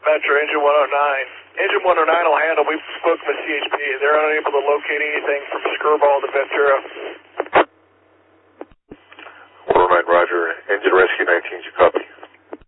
Metro, engine 109. Engine 109 will handle. We've spoken with CHP. They're unable to locate anything from Skirball to Ventura. 109, roger. Engine rescue 19, you copy?